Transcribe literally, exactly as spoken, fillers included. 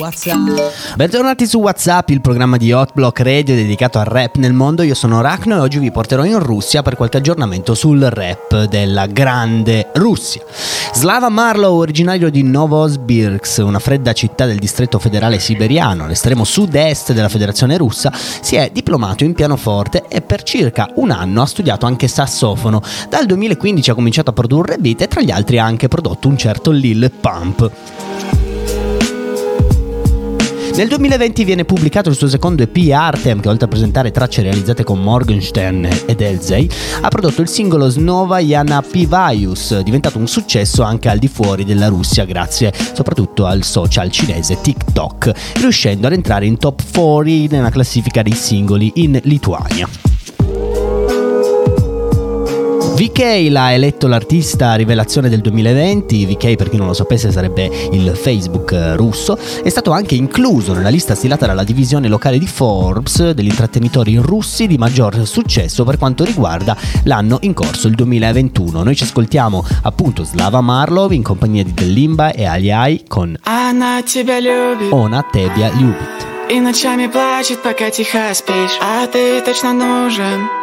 WhatsApp. Bentornati su WhatsApp, il programma di Hotblock Radio dedicato al rap nel mondo. Io sono Rachno e oggi vi porterò in Russia per qualche aggiornamento sul rap della grande Russia. Slava Marlow, originario di Novosibirsk, una fredda città del distretto federale siberiano, all'estremo sud-est della Federazione Russa, si è diplomato in pianoforte e per circa un anno ha studiato anche sassofono. Dal duemilaquindici ha cominciato a produrre beat e tra gli altri ha anche prodotto un certo Lil Pump. Nel duemilaventi viene pubblicato il suo secondo E P Artem, che oltre a presentare tracce realizzate con Morgenstern ed Elzey ha prodotto il singolo Snova Yana Pivayus, diventato un successo anche al di fuori della Russia grazie soprattutto al social cinese TikTok, riuscendo ad entrare in top quaranta nella classifica dei singoli in Lituania. V K l'ha eletto l'artista rivelazione del duemilaventi. V K, per chi non lo sapesse, sarebbe il Facebook russo. È stato anche incluso nella lista stilata dalla divisione locale di Forbes degli intrattenitori russi di maggior successo per quanto riguarda l'anno in corso, il duemilaventuno. Noi ci ascoltiamo appunto Slava Marlow in compagnia di Delimba e Aliai con Она тебя любит, Ona Tebia Ljubit. и ночами плачет, пока тихо спишь. А ты точно нужен.